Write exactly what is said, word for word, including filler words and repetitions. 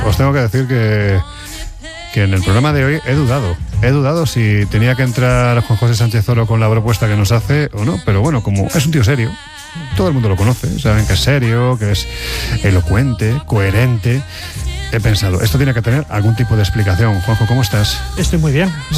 os tengo que decir que, que en el programa de hoy he dudado. He dudado si tenía que entrar Juan José Sánchez Oro con la propuesta que nos hace o no, pero bueno, como es un tío serio, todo el mundo lo conoce, saben que es serio, que es elocuente, coherente. He pensado, esto tiene que tener algún tipo de explicación. Juanjo, ¿cómo estás? Estoy muy bien.